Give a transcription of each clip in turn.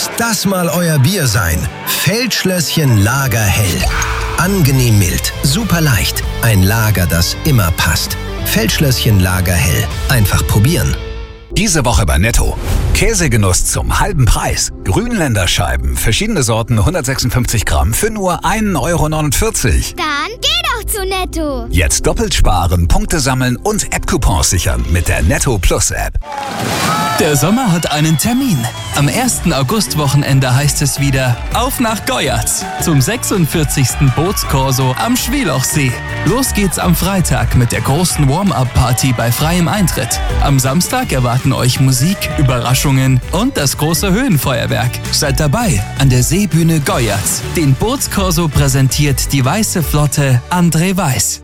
das mal euer Bier sein. Feldschlösschen Lager Hell. Angenehm mild, super leicht. Ein Lager, das immer passt. Feldschlösschen Lager Hell. Einfach probieren. Diese Woche bei Netto. Käsegenuss zum halben Preis. Grünländerscheiben, verschiedene Sorten, 156 Gramm für nur 1,49 Euro. Dann geh doch zu Netto. Jetzt doppelt sparen, Punkte sammeln und App-Coupons sichern mit der Netto Plus App. Der Sommer hat einen Termin. Am 1. August-Wochenende heißt es wieder auf nach Goyatz zum 46. Bootskorso am Schwielochsee. Los geht's am Freitag mit der großen Warm-Up-Party bei freiem Eintritt. Am Samstag erwarten euch Musik, Überraschungen und das große Höhenfeuerwerk. Seid dabei an der Seebühne Goyatz. Den Bootskorso präsentiert die Weiße Flotte André Weiß.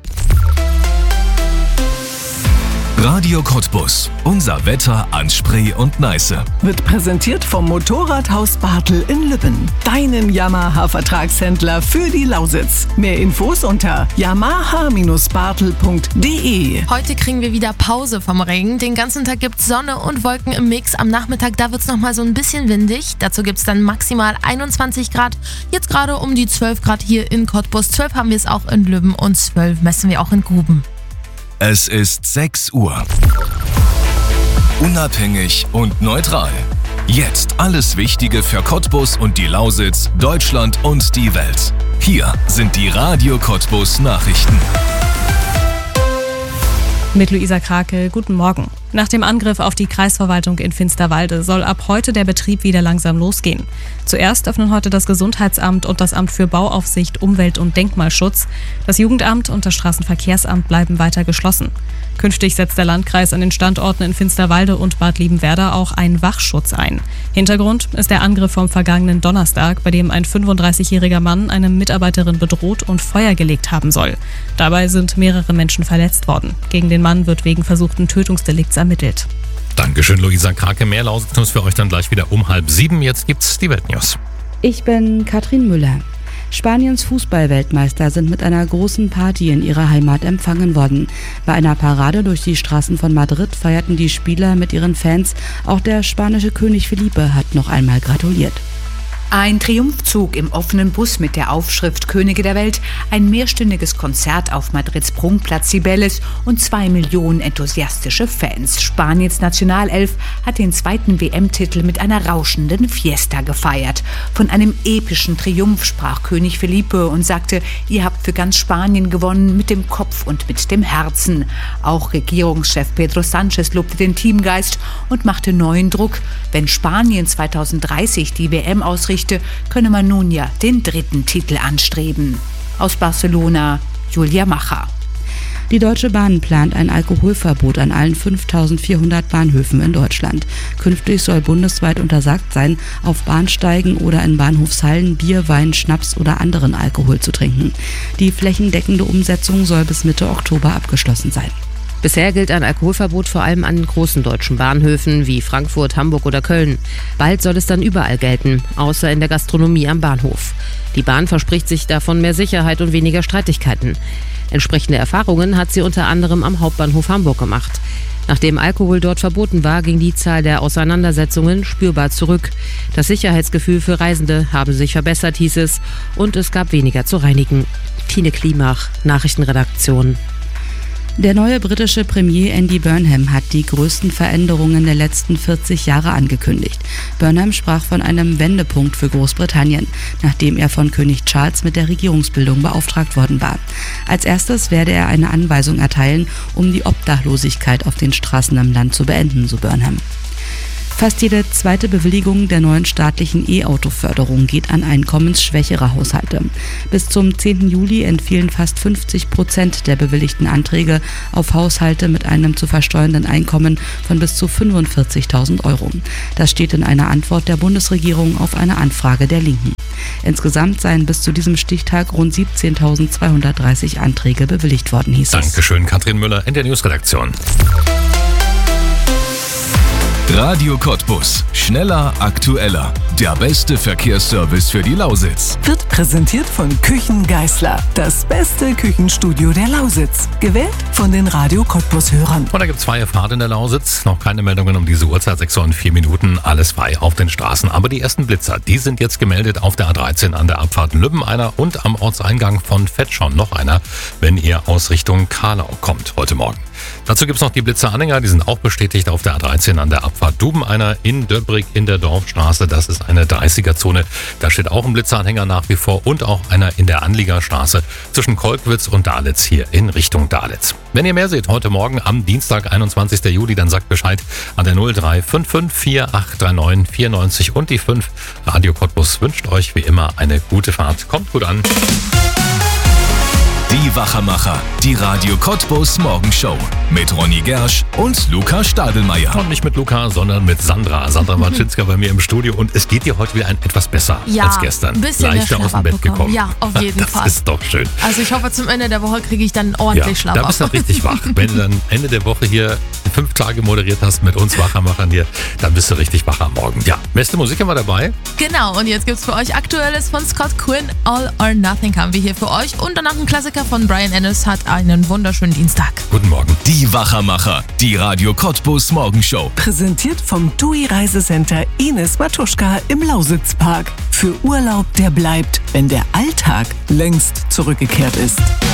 Radio Cottbus. Unser Wetter an Spree und Neiße. Wird präsentiert vom Motorradhaus Bartel in Lübben. Deinen Yamaha-Vertragshändler für die Lausitz. Mehr Infos unter yamaha-bartel.de. Heute kriegen wir wieder Pause vom Regen. Den ganzen Tag gibt's Sonne und Wolken im Mix. Am Nachmittag, da wird's nochmal so ein bisschen windig. Dazu gibt's dann maximal 21 Grad. Jetzt gerade um die 12 Grad hier in Cottbus. 12 haben wir es auch in Lübben und 12 messen wir auch in Gruben. Es ist 6 Uhr. Unabhängig und neutral. Jetzt alles Wichtige für Cottbus und die Lausitz, Deutschland und die Welt. Hier sind die Radio Cottbus Nachrichten. Mit Luisa Krake, guten Morgen. Nach dem Angriff auf die Kreisverwaltung in Finsterwalde soll ab heute der Betrieb wieder langsam losgehen. Zuerst öffnen heute das Gesundheitsamt und das Amt für Bauaufsicht, Umwelt- und Denkmalschutz. Das Jugendamt und das Straßenverkehrsamt bleiben weiter geschlossen. Künftig setzt der Landkreis an den Standorten in Finsterwalde und Bad Liebenwerda auch einen Wachschutz ein. Hintergrund ist der Angriff vom vergangenen Donnerstag, bei dem ein 35-jähriger Mann eine Mitarbeiterin bedroht und Feuer gelegt haben soll. Dabei sind mehrere Menschen verletzt worden. Gegen den Mann wird wegen versuchten Tötungsdelikts ermittelt. Dankeschön, Luisa Krake. Mehr Lausitz für euch dann gleich wieder um 6:30. Jetzt gibt's die Weltnews. Ich bin Katrin Müller. Spaniens Fußball-Weltmeister sind mit einer großen Party in ihrer Heimat empfangen worden. Bei einer Parade durch die Straßen von Madrid feierten die Spieler mit ihren Fans. Auch der spanische König Felipe hat noch einmal gratuliert. Ein Triumphzug im offenen Bus mit der Aufschrift Könige der Welt, ein mehrstündiges Konzert auf Madrids Prunkplatz Cibeles und 2 Millionen enthusiastische Fans. Spaniens Nationalelf hat den zweiten WM-Titel mit einer rauschenden Fiesta gefeiert. Von einem epischen Triumph sprach König Felipe und sagte, ihr habt für ganz Spanien gewonnen, mit dem Kopf und mit dem Herzen. Auch Regierungschef Pedro Sánchez lobte den Teamgeist und machte neuen Druck. Wenn Spanien 2030 die WM ausrichtet, könne man nun ja den 3. Titel anstreben. Aus Barcelona, Julia Macher. Die Deutsche Bahn plant ein Alkoholverbot an allen 5.400 Bahnhöfen in Deutschland. Künftig soll bundesweit untersagt sein, auf Bahnsteigen oder in Bahnhofshallen Bier, Wein, Schnaps oder anderen Alkohol zu trinken. Die flächendeckende Umsetzung soll bis Mitte Oktober abgeschlossen sein. Bisher gilt ein Alkoholverbot vor allem an großen deutschen Bahnhöfen wie Frankfurt, Hamburg oder Köln. Bald soll es dann überall gelten, außer in der Gastronomie am Bahnhof. Die Bahn verspricht sich davon mehr Sicherheit und weniger Streitigkeiten. Entsprechende Erfahrungen hat sie unter anderem am Hauptbahnhof Hamburg gemacht. Nachdem Alkohol dort verboten war, ging die Zahl der Auseinandersetzungen spürbar zurück. Das Sicherheitsgefühl für Reisende habe sich verbessert, hieß es, und es gab weniger zu reinigen. Tine Klimach, Nachrichtenredaktion. Der neue britische Premier Andy Burnham hat die größten Veränderungen der letzten 40 Jahre angekündigt. Burnham sprach von einem Wendepunkt für Großbritannien, nachdem er von König Charles mit der Regierungsbildung beauftragt worden war. Als erstes werde er eine Anweisung erteilen, um die Obdachlosigkeit auf den Straßen im Land zu beenden, so Burnham. Fast jede zweite Bewilligung der neuen staatlichen E-Auto-Förderung geht an einkommensschwächere Haushalte. Bis zum 10. Juli entfielen fast 50% der bewilligten Anträge auf Haushalte mit einem zu versteuernden Einkommen von bis zu 45.000 Euro. Das steht in einer Antwort der Bundesregierung auf eine Anfrage der Linken. Insgesamt seien bis zu diesem Stichtag rund 17.230 Anträge bewilligt worden, hieß es. Dankeschön, Katrin Müller in der Newsredaktion. Radio Cottbus. Schneller, aktueller. Der beste Verkehrsservice für die Lausitz. Wird präsentiert von Küchen Geisler. Das beste Küchenstudio der Lausitz. Gewählt von den Radio Cottbus-Hörern. Und da gibt es freie Fahrt in der Lausitz. Noch keine Meldungen um diese Uhrzeit, 6 Uhr und 4 Minuten. Alles frei auf den Straßen. Aber die ersten Blitzer, die sind jetzt gemeldet auf der A13 an der Abfahrt Lübben einer und am Ortseingang von Vetschon noch einer, wenn ihr aus Richtung Kahlau kommt heute Morgen. Dazu gibt es noch die Blitzeranhänger, die sind auch bestätigt auf der A13 an der Abfahrt Duben einer in Döbrig in der Dorfstraße. Das ist eine 30er-Zone. Da steht auch ein Blitzeranhänger nach wie vor und auch einer in der Anliegerstraße zwischen Kolkwitz und Dahletz hier in Richtung Dahletz. Wenn ihr mehr seht heute Morgen am Dienstag, 21. Juli, dann sagt Bescheid an der 0355 4839 94 und die 5. Radio Cottbus wünscht euch wie immer eine gute Fahrt. Kommt gut an. Die Wachermacher, die Radio Cottbus Morgenshow mit Ronny Gersch und Luca Stadelmeier. Und nicht mit Luca, sondern mit Sandra. Sandra Marczynska bei mir im Studio und es geht dir heute wieder etwas besser als gestern. Ein bisschen leichter aus dem Bett gekommen. Ja, auf jeden Fall. Das ist doch schön. Also ich hoffe, zum Ende der Woche kriege ich dann ordentlich Schlaf. Da bist du richtig wach. Wenn du dann Ende der Woche hier 5 Tage moderiert hast mit uns Wachermachern hier, dann bist du richtig wach am Morgen. Ja, beste Musik haben wir dabei. Genau, und jetzt gibt's für euch Aktuelles von Scott Quinn. All or Nothing haben wir hier für euch. Und danach ein Klassiker von Brian Ennis. Hat einen wunderschönen Dienstag. Guten Morgen. Die Wachermacher, die Radio Cottbus Morgenshow. Präsentiert vom TUI Reisecenter Ines Matuschka im Lausitzpark. Für Urlaub, der bleibt, wenn der Alltag längst zurückgekehrt ist.